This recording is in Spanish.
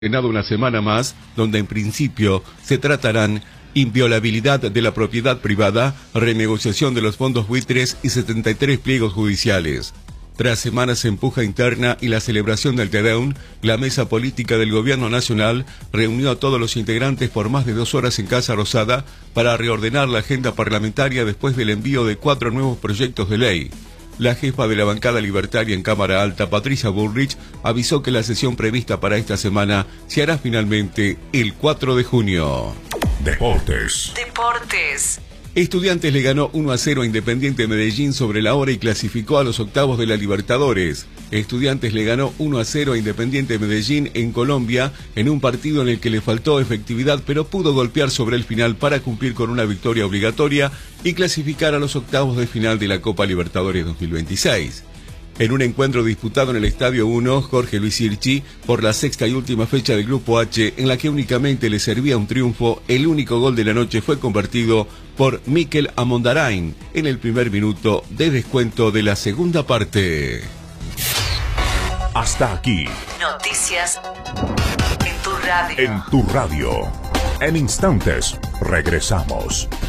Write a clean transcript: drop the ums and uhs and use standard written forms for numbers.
una semana más, donde en principio se tratarán inviolabilidad de la propiedad privada, renegociación de los fondos buitres y 73 pliegos judiciales. Tras semanas de empuja interna y la celebración del Te Deum, la mesa política del Gobierno Nacional reunió a todos los integrantes por más de 2 horas en Casa Rosada para reordenar la agenda parlamentaria después del envío de 4 nuevos proyectos de ley. La jefa de la bancada libertaria en Cámara Alta, Patricia Bullrich, avisó que la sesión prevista para esta semana se hará finalmente el 4 de junio. Deportes. Estudiantes le ganó 1-0 a Independiente Medellín sobre la hora y clasificó a los octavos de la Libertadores. Estudiantes le ganó 1-0 a Independiente Medellín en Colombia en un partido en el que le faltó efectividad, pero pudo golpear sobre el final para cumplir con una victoria obligatoria y clasificar a los octavos de final de la Copa Libertadores 2026. En un encuentro disputado en el Estadio 1, Jorge Luis Hirschi, por la sexta y última fecha del Grupo H, en la que únicamente le servía un triunfo, el único gol de la noche fue convertido por Mikel Amondarain en el primer minuto de descuento de la segunda parte. Hasta aquí. Noticias en tu radio. En tu radio. En instantes, regresamos.